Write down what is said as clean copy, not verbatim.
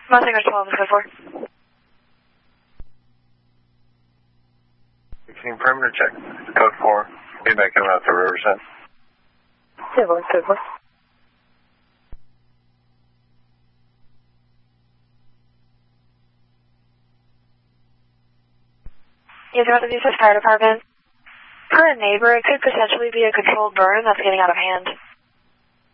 Mustang 12 is code 4. 16 perimeter check. Code 4. Feedback coming out to Riverside. Code 4. Yes, what is this fire department? Per a neighbor, it could potentially be a controlled burn that's getting out of hand.